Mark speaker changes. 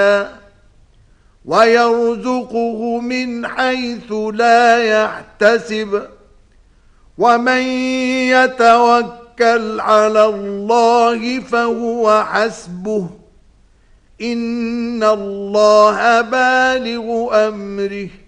Speaker 1: ويرزقه من حيث لا يحتسب ومن يتوكل على الله فهو حسبه إن الله بالغ أمره